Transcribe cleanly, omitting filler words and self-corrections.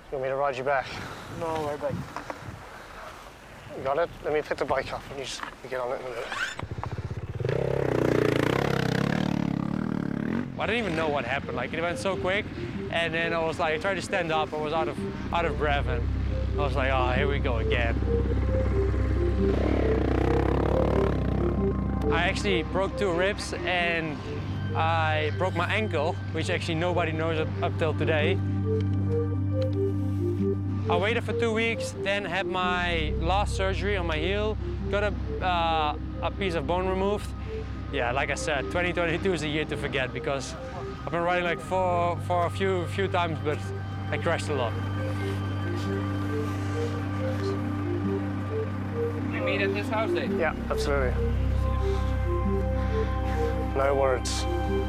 You want me to ride you back? No, right back. You got it? Let me pick the bike up and you get on it in a minute. I didn't even know what happened. Like, it went so quick, and then I was like, I tried to stand up, I was out of breath, and I was like, oh, here we go again. I actually broke 2 ribs, and I broke my ankle, which actually nobody knows up till today. I waited for 2 weeks, then had my last surgery on my heel, got a piece of bone removed. Yeah, like I said, 2022 is a year to forget because I've been riding like for a few times, but I crashed a lot. We meet at this house, Dave? Yeah, absolutely. No words.